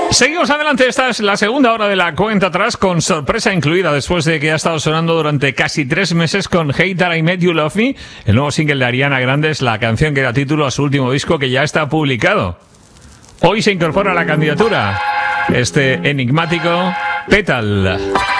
Seguimos adelante, esta es la segunda hora de la cuenta atrás, con sorpresa incluida después de que ha estado sonando durante casi 3 meses con Hey That I Met You Love Me, el nuevo single de Ariana Grande, es la canción que da título a su último disco que ya está publicado. Hoy se incorpora a la candidatura este enigmático Petal.